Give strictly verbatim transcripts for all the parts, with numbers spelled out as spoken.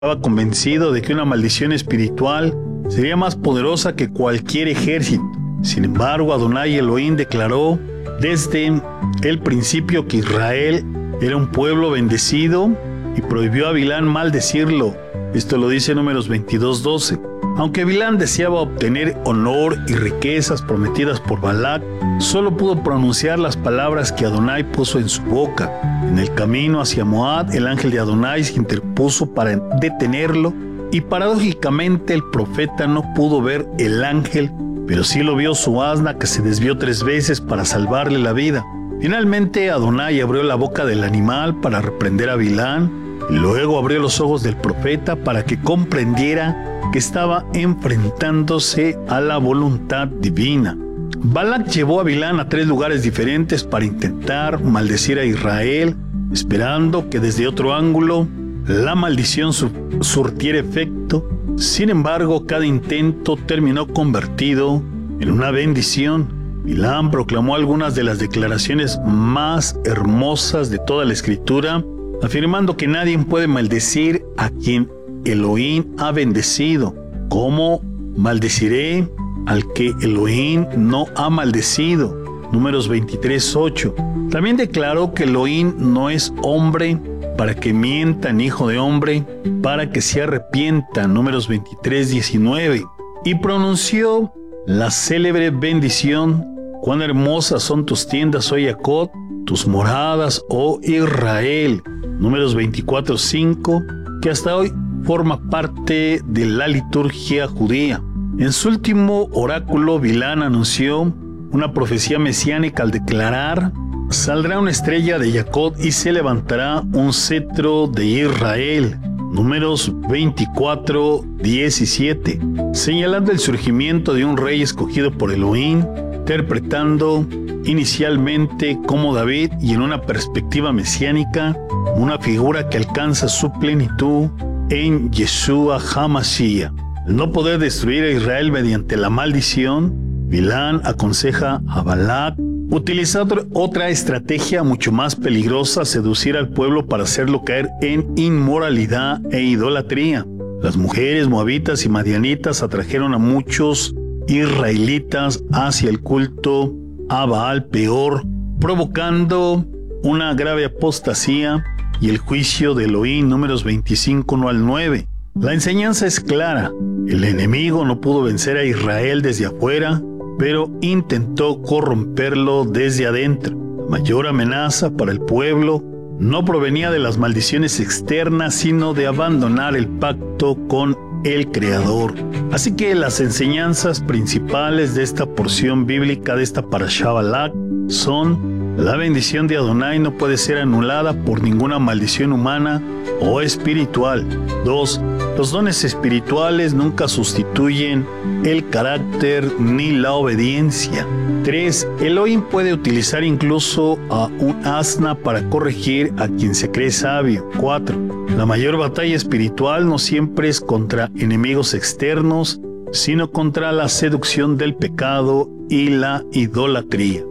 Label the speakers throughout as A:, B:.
A: Estaba convencido de que una maldición espiritual sería más poderosa que cualquier ejército. Sin embargo, Adonai Elohim declaró desde el principio que Israel era un pueblo bendecido y prohibió a Bilán maldecirlo. Esto lo dice Números veintidós doce. Aunque Bilán deseaba obtener honor y riquezas prometidas por Balac, solo pudo pronunciar las palabras que Adonai puso en su boca. En el camino hacia Moab, el ángel de Adonai se interpuso para detenerlo y paradójicamente el profeta no pudo ver el ángel, pero sí lo vio su asna, que se desvió tres veces para salvarle la vida. Finalmente Adonai abrió la boca del animal para reprender a Bilán y luego abrió los ojos del profeta para que comprendiera que estaba enfrentándose a la voluntad divina. Balac llevó a Bilán a tres lugares diferentes para intentar maldecir a Israel, esperando que desde otro ángulo la maldición sur- surtiera efecto. Sin embargo, cada intento terminó convertido en una bendición. Bilán proclamó algunas de las declaraciones más hermosas de toda la Escritura, afirmando que nadie puede maldecir a quien Elohim ha bendecido. ¿Cómo maldeciré al que Elohim no ha maldecido? Números veintitrés ocho. También declaró que Elohim no es hombre para que mienta, ni hijo de hombre para que se arrepienta. Números veintitrés diecinueve. Y pronunció la célebre bendición: cuán hermosas son tus tiendas, oh Jacob, tus moradas, oh Israel. Números veinticuatro cinco, que hasta hoy forma parte de la liturgia judía. En su último oráculo, Bilán anunció una profecía mesiánica al declarar: saldrá una estrella de Jacob y se levantará un cetro de Israel. Números veinticuatro diecisiete, señalando el surgimiento de un rey escogido por Elohim, interpretando inicialmente como David y en una perspectiva mesiánica, una figura que alcanza su plenitud en Yeshua HaMashiach. Al no poder destruir a Israel mediante la maldición, Bilán aconseja a Balac utilizar otra estrategia mucho más peligrosa: seducir al pueblo para hacerlo caer en inmoralidad e idolatría. Las mujeres moabitas y madianitas atrajeron a muchos israelitas hacia el culto a Baal Peor, provocando una grave apostasía y el juicio de Elohim. Números veinticinco uno al nueve. La enseñanza es clara: el enemigo no pudo vencer a Israel desde afuera, pero intentó corromperlo desde adentro. La mayor amenaza para el pueblo no provenía de las maldiciones externas, sino de abandonar el pacto con el Creador. Así que las enseñanzas principales de esta porción bíblica, de esta Parashá Balac, son: la bendición de Adonai no puede ser anulada por ninguna maldición humana o espiritual. dos. Los dones espirituales nunca sustituyen el carácter ni la obediencia. tres. Elohim puede utilizar incluso a un asna para corregir a quien se cree sabio. cuatro. La mayor batalla espiritual no siempre es contra enemigos externos, sino contra la seducción del pecado y la idolatría.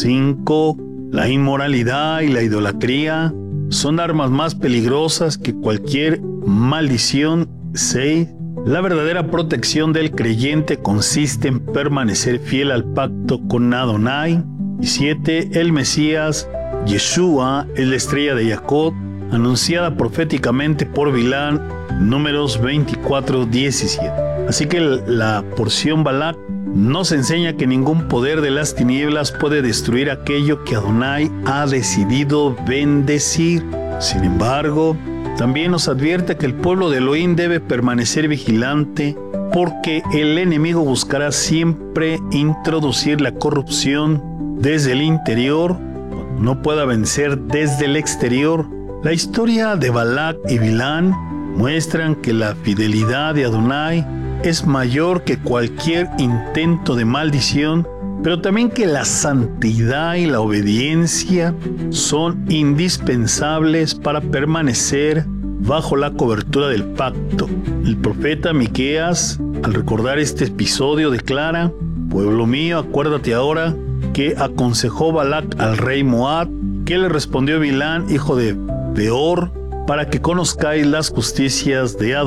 A: cinco. La inmoralidad y la idolatría son armas más peligrosas que cualquier maldición. seis. La verdadera protección del creyente consiste en permanecer fiel al pacto con Adonai. Y siete. El Mesías, Yeshua, es la estrella de Jacob, anunciada proféticamente por Bilán. Números veinticuatro diecisiete. Así que la porción Balac nos enseña que ningún poder de las tinieblas puede destruir aquello que Adonai ha decidido bendecir. Sin embargo, también nos advierte que el pueblo de Elohim debe permanecer vigilante, porque el enemigo buscará siempre introducir la corrupción desde el interior, cuando no pueda vencer desde el exterior. La historia de Balac y Bilán muestran que la fidelidad de Adonai es mayor que cualquier intento de maldición, pero también que la santidad y la obediencia son indispensables para permanecer bajo la cobertura del pacto. El profeta Miqueas, al recordar este episodio, declara: pueblo mío, acuérdate ahora que aconsejó Balac al rey Moab, que le respondió Bilán, hijo de Beor, para que conozcáis las justicias de